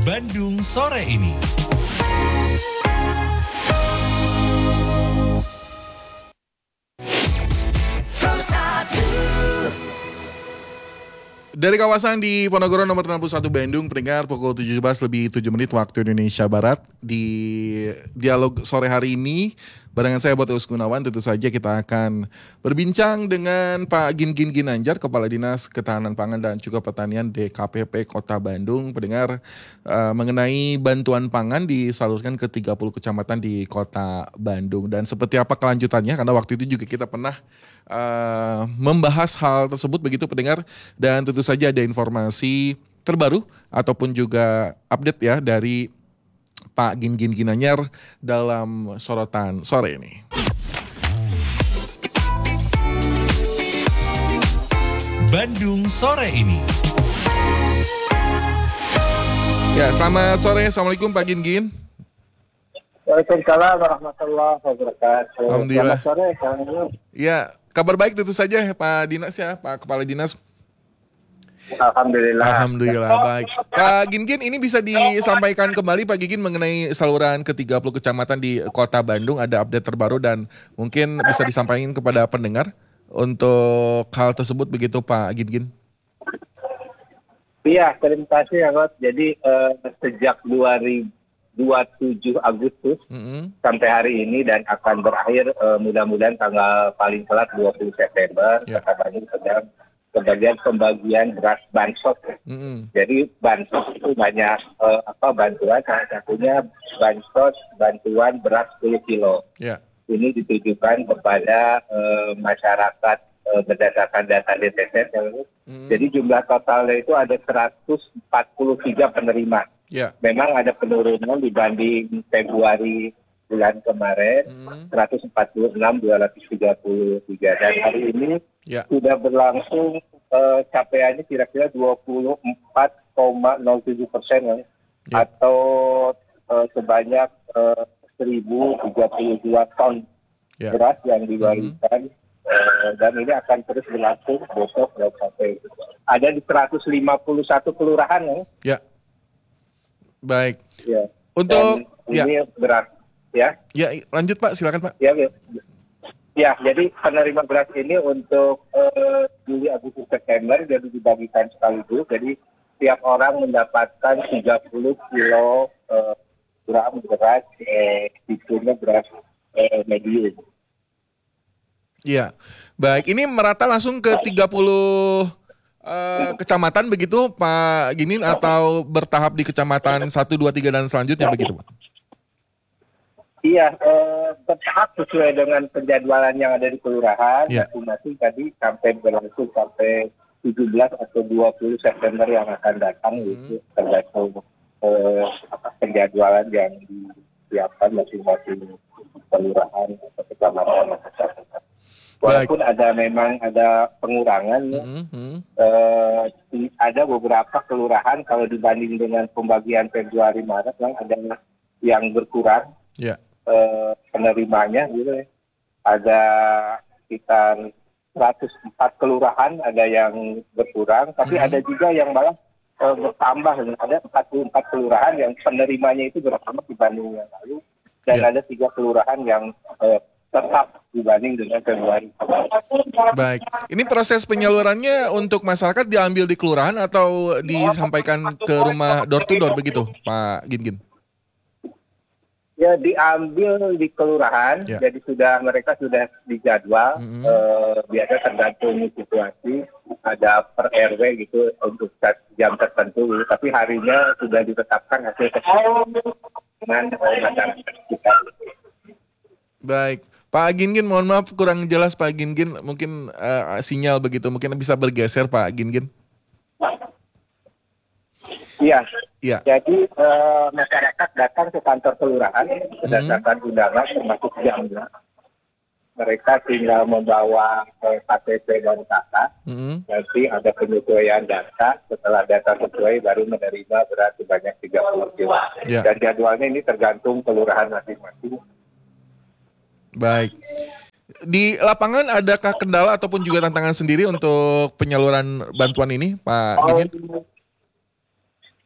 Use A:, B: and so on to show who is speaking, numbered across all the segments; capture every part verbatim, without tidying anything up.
A: Bandung sore ini.
B: Dari kawasan di Ponorogo nomor enam puluh satu Bandung, pendengar pukul tujuh belas lebih tujuh menit waktu Indonesia Barat. Di dialog sore hari ini, barengan saya Boteus Gunawan, tentu saja kita akan berbincang dengan Pak Gin-Gin Ginanjar, Kepala Dinas Ketahanan Pangan dan juga Pertanian D K P P Kota Bandung. Pendengar, uh, mengenai bantuan pangan disalurkan ke tiga puluh kecamatan di Kota Bandung. Dan seperti apa kelanjutannya, karena waktu itu juga kita pernah uh, membahas hal tersebut begitu pendengar. Dan tentu saja ada informasi terbaru ataupun juga update ya dari Pak Gin-Gin Ginanjar dalam sorotan sore ini.
A: Bandung sore ini.
B: Ya, selamat sore. Assalamualaikum Pak Gin-Gin.
C: Waalaikumsalam warahmatullahi wabarakatuh.
B: Alhamdulillah.
C: Selamat sore, Kang Yus.
B: Ya, kabar baik tentu saja Pak Dinas ya, Pak Kepala Dinas.
C: Alhamdulillah.
B: Alhamdulillah baik. Pak Gin-Gin, ini bisa disampaikan kembali Pak Gin-Gin mengenai saluran ke tiga puluh kecamatan di Kota Bandung, ada update terbaru dan mungkin bisa disampaikan kepada pendengar untuk hal tersebut begitu Pak Gin-Gin.
C: Iya, terima kasih ya Mas. Jadi eh, sejak dua ribu dua puluh tujuh Agustus
B: Mm-hmm.
C: sampai hari ini dan akan berakhir eh, mudah-mudahan tanggal paling telat dua puluh September,
B: Ya.
C: Kota Bandung sedang kebagian pembagian beras bansos.
B: Mm-hmm.
C: Jadi bansos itu banyak eh, apa bantuan, salah satunya bansos bantuan beras sepuluh kilo.
B: Ya.
C: Ini ditujukan kepada eh, masyarakat eh, berdasarkan data D T S.
B: Mm-hmm.
C: Jadi jumlah totalnya itu ada seratus empat puluh tiga penerima.
B: Ya.
C: Memang ada penurunan dibanding Februari bulan kemarin,
B: Mm-hmm.
C: seratus empat puluh enam ribu dua ratus tiga puluh tiga. Dan hari ini
B: Ya.
C: sudah berlangsung eh, capaiannya kira-kira dua puluh empat koma nol tujuh persen ya.
B: Ya.
C: Atau eh, sebanyak eh, seribu tiga puluh dua ton
B: Ya.
C: beras yang dibagikan. Eh, dan ini akan terus berlangsung besok dan sampai ada di seratus lima puluh satu kelurahan ya.
B: Ya. Baik.
C: Ya.
B: Untuk
C: Dan ini beras ya.
B: ya lanjut Pak, silakan Pak.
C: Ya, ya. Ya, jadi penerima beras ini untuk eh, Juli, Agustus, September jadi dibagikan sekaligus. Jadi setiap orang mendapatkan tiga puluh kilo eh, gram beras, eh, tipenya beras eh, medium.
B: Iya. Baik, ini merata langsung ke tiga puluh uh, kecamatan begitu Pak Ginin atau bertahap di kecamatan satu, dua, tiga dan selanjutnya begitu Pak?
C: Iya, eh, bertahap sesuai dengan penjadwalan yang ada di kelurahan.
B: Ya.
C: Masing-masing tadi sampai berlangsung sampai tujuh belas atau dua puluh September yang akan datang,
B: Hmm.
C: gitu, tergantung eh, apa, penjadwalan yang disiapkan masing-masing kelurahan atau kecamatan. Walaupun ada memang ada pengurangan, ya.
B: Mm-hmm.
C: Eh, di- ada beberapa kelurahan kalau dibanding dengan pembagian Februari Maret yang ada yang berkurang.
B: Ya.
C: Eh, penerimanya gitu ya. Ada sekitar seratus empat kelurahan ada yang berkurang, tapi
B: Mhm.
C: ada juga yang malah eh, bertambah. Ada empat puluh empat kelurahan yang penerimanya itu bertambah dibanding yang lalu, dan
B: Ya.
C: ada tiga kelurahan yang eh, tetap dibanding dengan Februari.
B: Baik. Ini proses penyalurannya untuk masyarakat diambil di kelurahan atau disampaikan ke rumah door to door begitu Pak Gin-Gin?
C: Ya, diambil di kelurahan,
B: Ya.
C: jadi sudah mereka sudah dijadwal.
B: Mhm.
C: eh, biasa tergantung situasi, ada per R W gitu untuk set jam tertentu, gitu. Tapi harinya sudah ditetapkan hasil keputusan oleh masyarakat kita.
B: Baik. Pak Gin-Gin, mohon maaf kurang jelas Pak Gin-Gin, mungkin uh, sinyal begitu, mungkin bisa bergeser Pak Gin-Gin.
C: Iya.
B: Iya.
C: Jadi eh, masyarakat datang ke kantor kelurahan berdasarkan undangan termasuk jamnya. Mereka tinggal membawa eh, K T P dan K K.
B: Mhm.
C: Nanti ada penyesuaian data. Setelah data sesuai baru menerima beras sebanyak tiga puluh kilo.
B: Ya.
C: Dan jadwalnya ini tergantung kelurahan masing-masing.
B: Baik. Di lapangan adakah kendala ataupun juga tantangan sendiri untuk penyaluran bantuan ini, Pak Ginin?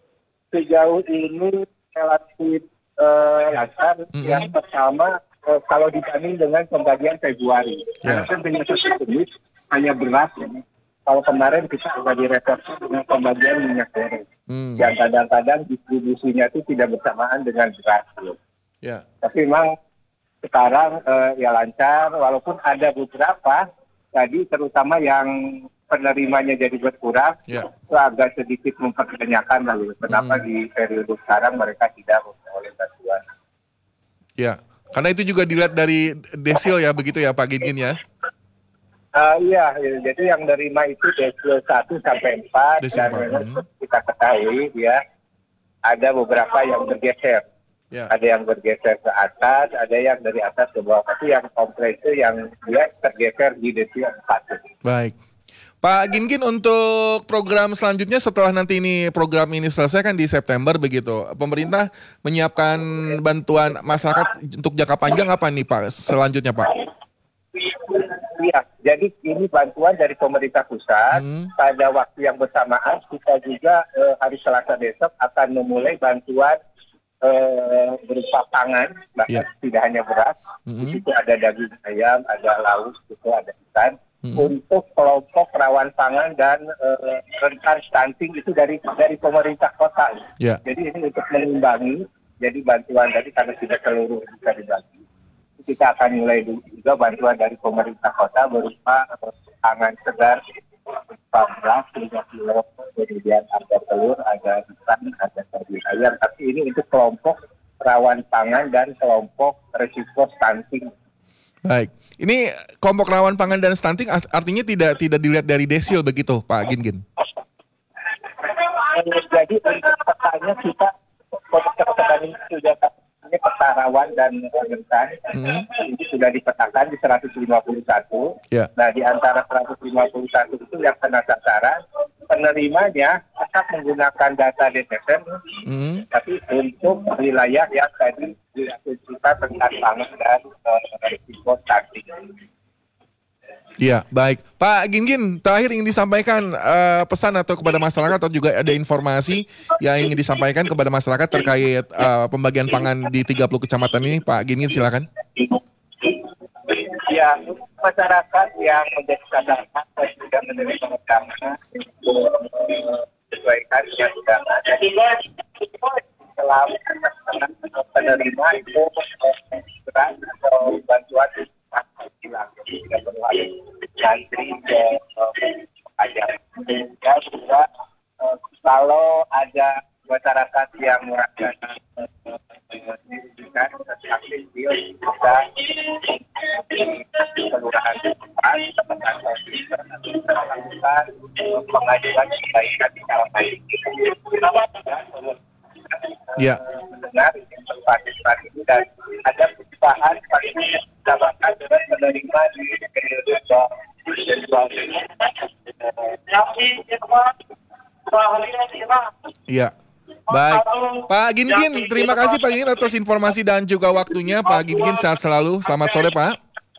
C: sejauh ini relatif eh, lancar.
B: Mm-mm.
C: Yang pertama, eh, kalau dibanding dengan pembagian Februari.
B: Ya.
C: Karena kan penyakit tersebut hanya beras. Ya. Kalau kemarin kita ada di reporter dengan pembagian minyak goreng.
B: Hmm.
C: Yang kadang-kadang distribusinya itu tidak bersamaan dengan beras. Ya.
B: Ya.
C: Tapi memang sekarang eh, ya lancar, walaupun ada beberapa tadi terutama yang penerimanya jadi berkurang,
B: Ya.
C: itu agak sedikit mempertanyakan lalu kenapa
B: Hmm.
C: di periode sekarang mereka tidak memperoleh bantuan.
B: Ya. Karena itu juga dilihat dari desil ya, begitu ya Pak Gingin ya.
C: Uh, iya, iya, jadi yang nerima itu desil satu sampai empat
B: Desil
C: dan
B: empat,
C: memang
B: hmm.
C: kita ketahui ya ada beberapa yang bergeser.
B: Ya.
C: Ada yang bergeser ke atas, ada yang dari atas ke bawah. Tapi yang kompleks itu yang dia tergeser di desil empat.
B: Baik. Pak Gingin, untuk program selanjutnya setelah nanti ini program ini selesai kan di September begitu. Pemerintah menyiapkan bantuan masyarakat untuk jangka panjang apa nih Pak selanjutnya Pak?
C: Iya, jadi ini bantuan dari pemerintah pusat.
B: Hmm.
C: Pada waktu yang bersamaan kita juga eh, hari Selasa besok akan memulai bantuan eh, berupa pangan, bahkan
B: Iya.
C: tidak hanya beras.
B: Hmm.
C: Di situ ada daging ayam, ada lauk, itu ada ikan.
B: Hmm.
C: Untuk kelompok rawan pangan dan eh, rentan stunting itu dari dari pemerintah kota.
B: Ya.
C: Jadi ini untuk mengimbangi. Jadi bantuan tadi karena tidak seluruh bisa dibagi. Kita akan mulai juga bantuan dari pemerintah kota berupa eh, pangan segar empat belas tiga kilo, kemudian ada telur, ada ikan, ada daging ayam. Tapi ini untuk kelompok rawan pangan dan kelompok risiko stunting.
B: Baik. Ini kelompok rawan pangan dan stunting art- artinya tidak tidak dilihat dari desil begitu Pak Gingin.
C: Jadi untuk petanya kita komite petani sudah ini peta rawan dan rentan.
B: Hmm.
C: Ini sudah dipetakan di seratus lima puluh satu.
B: Ya.
C: Nah, di antara seratus lima puluh satu itu yang kena sasaran, penerimanya tetap menggunakan data D T S,
B: Hmm.
C: tapi untuk wilayah yang tadi kita tentang pangan dan uh, risiko stunting.
B: Iya, baik. Pak Gingin, terakhir ingin disampaikan eh, pesan atau kepada masyarakat atau juga ada informasi yang ingin disampaikan kepada masyarakat terkait eh, pembagian pangan di tiga puluh kecamatan ini, Pak Gingin silakan.
C: Ya, masyarakat yang menjadi cadangan dan sudah menerima undangan untuk sesuaikan yang undangan. Jadi, selama penerima itu beras atau bantuan hilang, tidak perlu ada antri ke aja. Dan juga kalau ada masyarakat yang merasakan pendidikan aktif dia bisa kelurahan depan teman sosial melakukan pengajuan perbaikan di kawasan ini.
B: Ya.
C: Mendengar partisipasi ini dan ada perubahan paling disamakan dengan penerima di periode
B: Iya. Baik. Pak Gingin, terima kasih Pak Gingin atas informasi dan juga waktunya. Pak Gingin sehat selalu. Selamat sore Pak.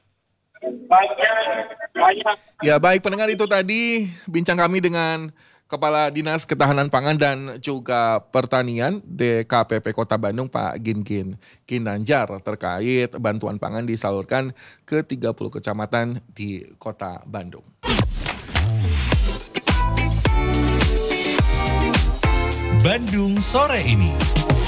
B: Ya baik, pendengar, itu tadi bincang kami dengan Kepala Dinas Ketahanan Pangan dan juga Pertanian D K P P Kota Bandung, Pak Gingin Ginanjar, terkait bantuan pangan disalurkan ke tiga puluh kecamatan di Kota Bandung.
A: Bandung sore ini.